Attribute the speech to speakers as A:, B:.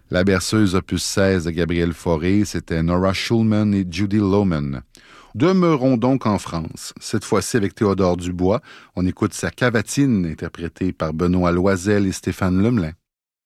A: La berceuse opus 16 de Gabriel Fauré, c'était Nora Schulman et Judy Lohman. Demeurons donc en France, cette fois-ci avec Théodore Dubois. On écoute sa cavatine, interprétée par Benoît Loisel et Stéphane Lemelin.